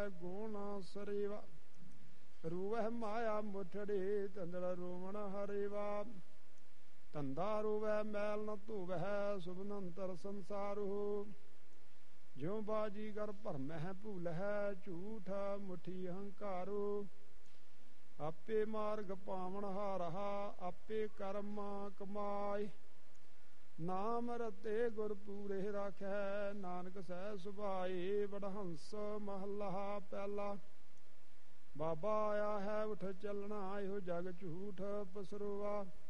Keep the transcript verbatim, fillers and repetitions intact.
ਗੁਣ ਸਰੀਵਾ ਰੂਵਹਿ ਮਾਇਆ ਮੁਠੜੀ ਤੰਦੜ ਰੂਵਣ ਹਰੀਵਾ ਧੰਦਾ ਰੂਵੈ ਮੈਲ ਨ ਧੂਵਹਿ ਸੁਭਨੰਤਰ ਸੰਸਾਰੂ ਜਿਉ ਬਾਜੀ ਕਰ ਭਰਮਹਿ ਭੂਲਹਿ ਝੂਠ ਮੁਠੀ ਹੰਕਾਰੂ ਆਪੇ ਮਾਰਗ ਪਾਵਨ ਹਾਰਹਾ ਆਪੇ ਕਰਮ ਕਮਾਈ ਨਾਮ ਰਤੇ ਗੁਰ ਪੂਰੇ ਰਾਖੈ ਨਾਨਕ ਸਹਿ ਸੁਭਾਈ ਵਡਹੰਸ ਮਹੱਲਾ ਪਹਿਲਾ ਬਾਬਾ ਆਇਆ ਹੈ ਉਠ ਚੱਲਣਾ ਇਹੋ ਜਗ ਝੂਠ ਪਸਰੂਆ